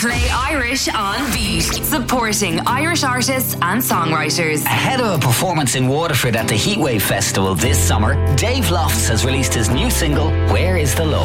Play Irish on Beat, supporting Irish artists and songwriters. Ahead of a performance in Waterford at the Heatwave Festival this summer, Dave Lofts has released his new single, Where Is the Love?